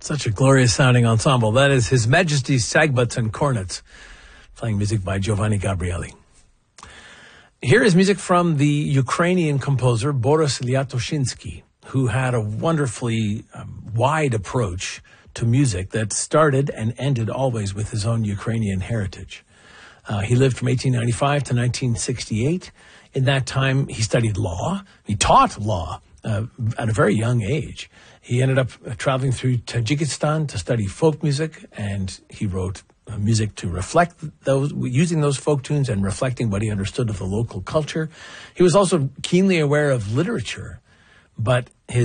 Such a glorious sounding ensemble. That is His Majesty's Sagbuts and Cornets, playing music by Giovanni Gabrieli. Here is music from the Ukrainian composer Boris Liatoshinsky, who had a wonderfully wide approach to music that started and ended always with his own Ukrainian heritage. He lived from 1895 to 1968. In that time, he studied law. He taught law at a very young age. He ended up traveling through Tajikistan to study folk music, and he wrote music to reflect those, using those folk tunes and reflecting what he understood of the local culture. He was also keenly aware of literature, but his